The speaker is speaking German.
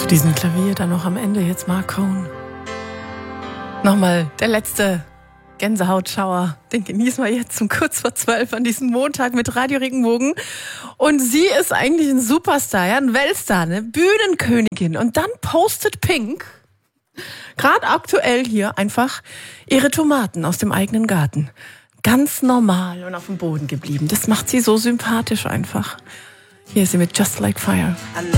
Diesen Klavier dann noch am Ende jetzt Mark Cohn. Nochmal der letzte Gänsehautschauer. Den genießen wir jetzt um kurz vor 12 an diesem Montag mit Radio Regenbogen. Und sie ist eigentlich ein Superstar, ja, ein Weltstar, eine Bühnenkönigin. Und dann postet Pink, gerade aktuell hier, einfach ihre Tomaten aus dem eigenen Garten. Ganz normal und auf dem Boden geblieben. Das macht sie so sympathisch einfach. Hier ist sie mit Just Like Fire.